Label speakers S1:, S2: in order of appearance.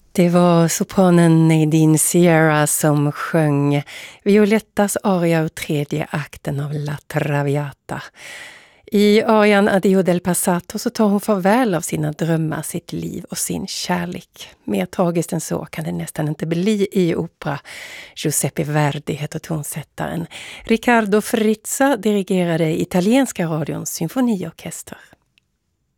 S1: Det var sopranen Nadine Sierra som sjöng Violettas aria ur tredje akten av La Traviata. I arian Addio del Passato så tar hon farväl av sina drömmar, sitt liv och sin kärlek. Mer tragiskt än så kan det nästan inte bli i opera. Giuseppe Verdi heter tonsättaren. Riccardo Frizza dirigerade italienska radions symfoniorkester.